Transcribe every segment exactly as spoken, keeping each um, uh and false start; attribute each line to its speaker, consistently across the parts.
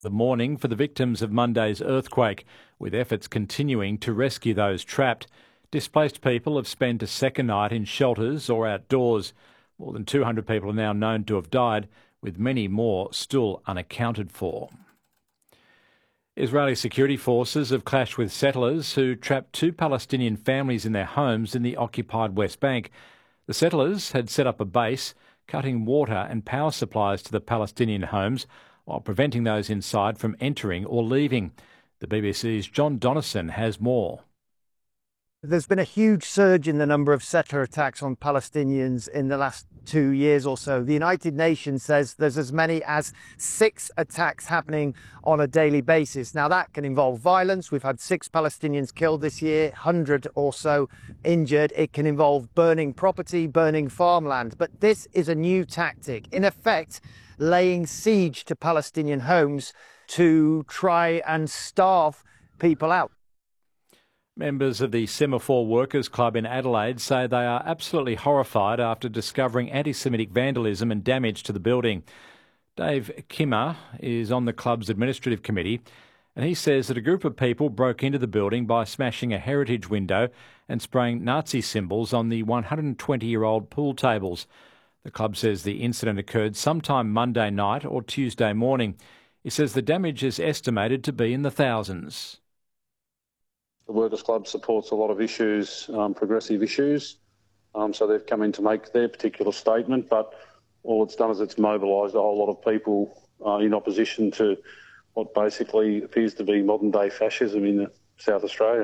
Speaker 1: The mourning for the victims of Monday's earthquake, with efforts continuing to rescue those trapped. Displaced people have spent a second night in shelters or outdoors. More than two hundred people are now known to have died, with many more still unaccounted for. Israeli security forces have clashed with settlers who trapped two Palestinian families in their homes in the occupied West Bank. The settlers had set up a base, cutting water and power supplies to the Palestinian homes while preventing those inside from entering or leaving. The B B C's John Donnison has more.
Speaker 2: There's been a huge surge in the number of settler attacks on Palestinians in the last two years or so. The United Nations says there's as many as six attacks happening on a daily basis. Now, that can involve violence. We've had six Palestinians killed this year, one hundred or so injured. It can involve burning property, burning farmland. But this is a new tactic, in effect, laying siege to Palestinian homes to try and starve people out.
Speaker 1: Members of the Semaphore Workers Club in Adelaide say they are absolutely horrified after discovering anti-Semitic vandalism and damage to the building. Dave Kimmer is on the club's administrative committee, and he says that a group of people broke into the building by smashing a heritage window and spraying Nazi symbols on the one hundred twenty-year-old pool tables. The club says the incident occurred sometime Monday night or Tuesday morning. He says the damage is estimated to be in the thousands.
Speaker 3: The Workers Club supports a lot of issues, um, progressive issues, um, so they've come in to make their particular statement, but all it's done is it's mobilised a whole lot of people uh, in opposition to what basically appears to be modern-day fascism in South Australia.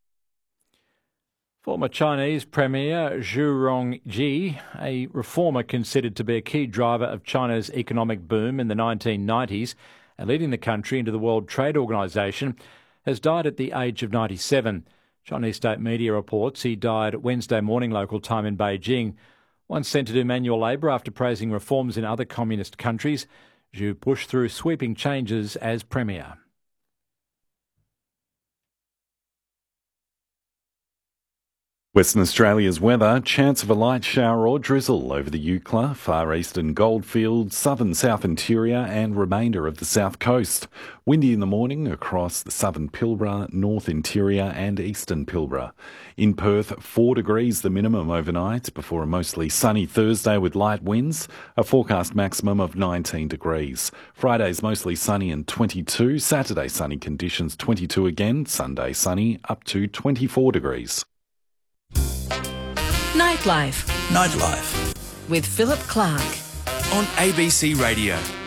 Speaker 1: Former Chinese Premier Zhu Rongji, a reformer considered to be a key driver of China's economic boom in the nineteen nineties and leading the country into the World Trade Organization, has died at the age of ninety-seven. Chinese state media reports he died Wednesday morning local time in Beijing. Once sent to do manual labour after praising reforms in other communist countries, Zhu pushed through sweeping changes as Premier.
Speaker 4: Western Australia's weather, chance of a light shower or drizzle over the Eucla, far eastern Goldfields, southern South Interior and remainder of the south coast. Windy in the morning across the southern Pilbara, north interior and eastern Pilbara. In Perth, four degrees the minimum overnight before a mostly sunny Thursday with light winds, a forecast maximum of nineteen degrees. Friday's mostly sunny and twenty-two, Saturday sunny conditions twenty-two again, Sunday sunny up to twenty-four degrees.
Speaker 5: Nightlife.
Speaker 6: Nightlife.
Speaker 5: With Philip Clark.
Speaker 6: On A B C Radio.